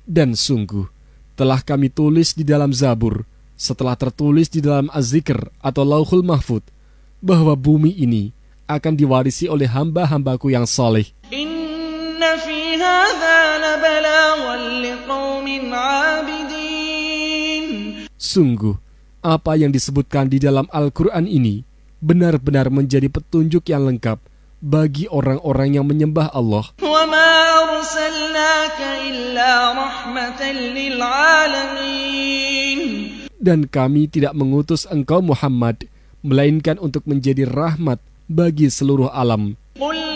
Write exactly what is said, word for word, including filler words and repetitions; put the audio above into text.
Dan sungguh, telah kami tulis di dalam Zabur, setelah tertulis di dalam Az-Zikr atau Lauhul Mahfud, bahwa bumi ini akan diwarisi oleh hamba-hambaku yang saleh. Inna fi hadza labalaghan liqaumin 'abidin. Sungguh, apa yang disebutkan di dalam Al-Quran ini benar-benar menjadi petunjuk yang lengkap bagi orang-orang yang menyembah Allah. Wa ma arsalnaka illa rahmatan lil 'alamin. Dan kami tidak mengutus engkau Muhammad melainkan untuk menjadi rahmat bagi seluruh alam. Qul